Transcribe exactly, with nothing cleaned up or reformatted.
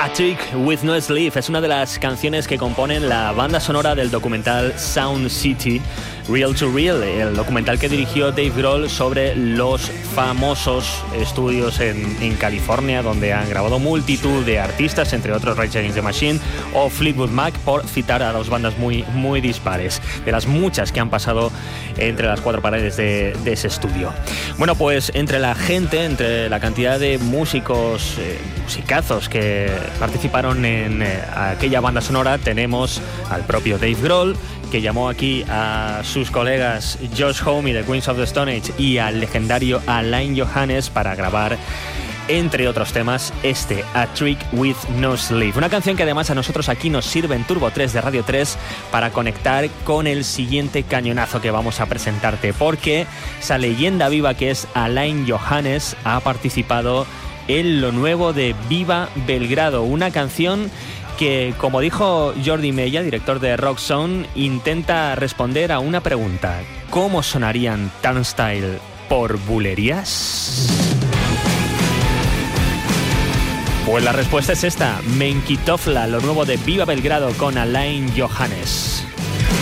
A Trick with No Sleep es una de las canciones que componen la banda sonora del documental Sound City, Real to Real, el documental que dirigió Dave Grohl sobre los famosos estudios en, en California, donde han grabado multitud de artistas, entre otros Rage Against the Machine o Fleetwood Mac, por citar a dos bandas muy, muy dispares, de las muchas que han pasado entre las cuatro paredes de, de ese estudio. Bueno, pues entre la gente, entre la cantidad de músicos, eh, musicazos que participaron en eh, aquella banda sonora, tenemos al propio Dave Grohl, que llamó aquí a sus colegas Josh Homme de Queens of the Stone Age y al legendario Alain Johannes para grabar, entre otros temas, este A Trick with No Sleep. Una canción que además a nosotros aquí nos sirve en Turbo tres de Radio tres para conectar con el siguiente cañonazo que vamos a presentarte, porque esa leyenda viva que es Alain Johannes ha participado en lo nuevo de Viva Belgrado, una canción que, como dijo Jordi Mella, director de Rock Zone, intenta responder a una pregunta: ¿cómo sonarían Turnstile por bulerías? Pues la respuesta es esta: Menkitofla, lo nuevo de Viva Belgrado con Alain Johannes.